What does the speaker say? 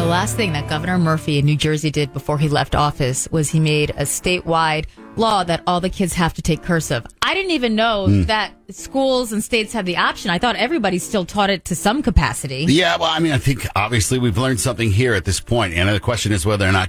last thing that Governor Murphy in New Jersey did before he left office was he made a statewide law that all the kids have to take cursive. I didn't even know that schools and states have the option. I thought everybody still taught it to some capacity. Yeah, well, I mean, I think obviously we've learned something here at this point. And the question is whether or not